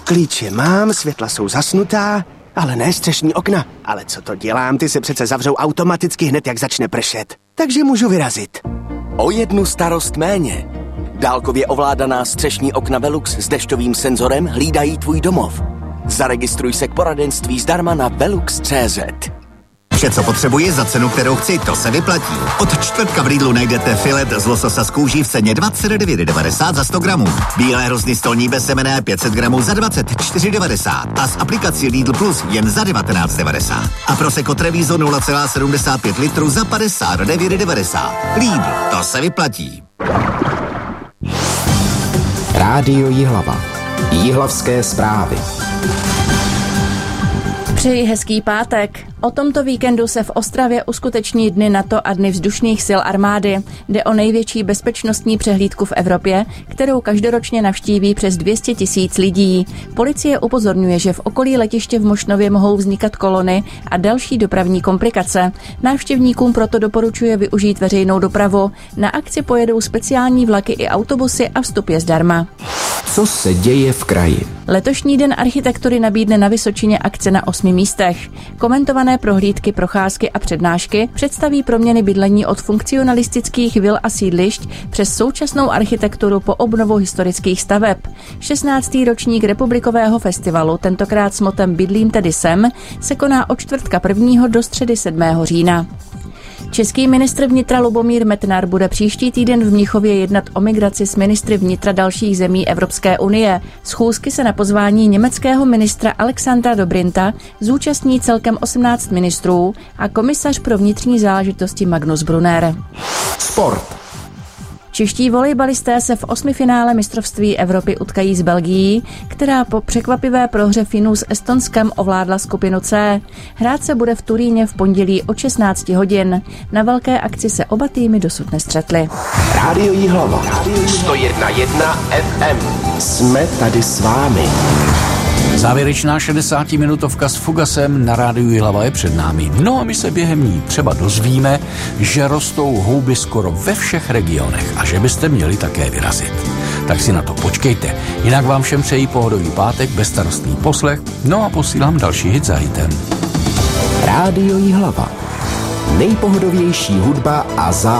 Klíče mám, světla jsou zasnutá, ale ne střešní okna. Ale co to dělám, ty se přece zavřou automaticky hned, jak začne pršet. Takže můžu vyrazit. O jednu starost méně. Dálkově ovládaná střešní okna Velux s dešťovým senzorem hlídají tvůj domov. Zaregistruj se k poradenství zdarma na velux.cz. Vše, co potřebuji za cenu, kterou chci, to se vyplatí. Od čtvrtka v Lidlu najdete filet z lososa z kůží v ceně 29,90 za 100 gramů. Bílé hrozny stolní bezsemenné 500 gramů za 24,90 a s aplikací Lidl Plus jen za 19,90. A Prosecco Treviso 0,75 litru za 59,90. Lidl, to se vyplatí. Rádio Jihlava. Jihlavské zprávy. Přeji hezký pátek. O tomto víkendu se v Ostravě uskuteční Dny NATO a Dny vzdušných sil armády. Jde o největší bezpečnostní přehlídku v Evropě, kterou každoročně navštíví přes 200 000 lidí. Policie upozorňuje, že v okolí letiště v Mošnově mohou vznikat kolony a další dopravní komplikace. Návštěvníkům proto doporučuje využít veřejnou dopravu. Na akci pojedou speciální vlaky i autobusy a vstup je zdarma. Co se děje v kraji? Letošní Den architektury nabídne na Vysočině akce na 8 místech. Komentované prohlídky, procházky a přednášky představí proměny bydlení od funkcionalistických vil a sídlišť přes současnou architekturu po obnovu historických staveb. 16. ročník republikového festivalu, tentokrát s motem Bydlím tedy sem, se koná od čtvrtka 1. do středy 7. října. Český ministr vnitra Lubomír Metnar bude příští týden v Mnichově jednat o migraci s ministry vnitra dalších zemí Evropské unie. Schůzky se na pozvání německého ministra Alexandra Dobrinta zúčastní celkem 18 ministrů a komisař pro vnitřní záležitosti Magnus Brunner. Sport. Čeští volejbalisté se v 8. finále mistrovství Evropy utkají s Belgií, která po překvapivé prohře Finů s Estonskem ovládla skupinu C. Hrát se bude v Turíně v pondělí od 16 hodin. Na velké akci se oba týmy dosud nestřetly. Rádio Jihlava. 101,1 FM. Jsme tady s vámi. Závěrečná 60-minutovka s Fugasem na rádiu Jihlava je před námi. No a my se během ní třeba dozvíme, že rostou houby skoro ve všech regionech a že byste měli také vyrazit. Tak si na to počkejte. Jinak vám všem přeji pohodový pátek, bezstarostný poslech, no a posílám další hit za hitem. Rádio Jihlava. Nejpohodovější hudba a